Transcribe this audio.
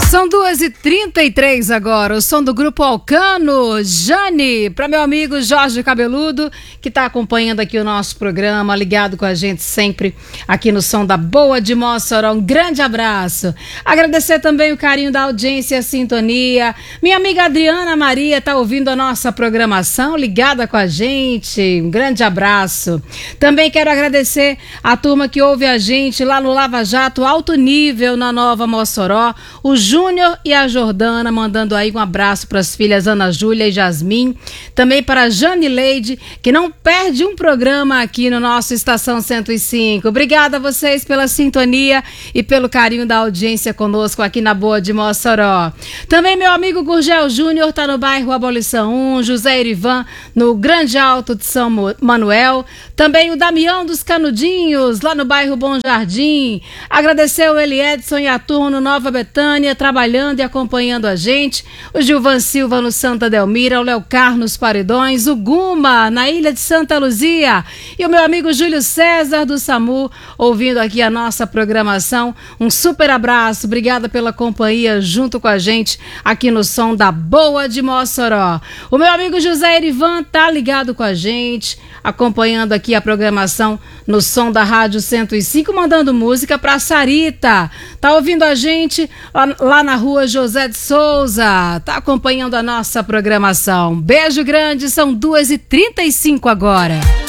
São 2h33 agora, o som do Grupo Alcano, Jane, para meu amigo Jorge Cabeludo, que está acompanhando aqui o nosso programa, ligado com a gente sempre aqui no Som da Boa de Mossoró. Um grande abraço. Agradecer também o carinho da audiência e a sintonia. Minha amiga Adriana Maria está ouvindo a nossa programação, ligada com a gente. Um grande abraço. Também quero agradecer a turma que ouve a gente lá no Lava Jato Alto Nível, na Nova Mossoró, o Júnior e a Jordana, mandando aí um abraço para as filhas Ana Júlia e Jasmin, também para a Jane Leide, que não perde um programa aqui no nosso Estação 105. Obrigada a vocês pela sintonia e pelo carinho da audiência conosco aqui na Boa de Mossoró. Também meu amigo Gurgel Júnior está no bairro Abolição 1, José Irivan no Grande Alto de São Manuel, também o Damião dos Canudinhos, lá no bairro Bom Jardim. Agradecer o Eli Edson e a turma no Nova Betânia, trabalhando e acompanhando a gente, o Gilvan Silva no Santa Delmira, o Léo Carlos nos Paredões, o Guma na Ilha de Santa Luzia e o meu amigo Júlio César do SAMU, ouvindo aqui a nossa programação. Um super abraço, obrigada pela companhia junto com a gente aqui no Som da Boa de Mossoró. O meu amigo José Irivan tá ligado com a gente, acompanhando aqui a programação no Som da Rádio 105, mandando música pra Sarita, tá ouvindo a gente lá na rua José de Souza, tá acompanhando a nossa programação. Beijo grande, são 2h35 agora.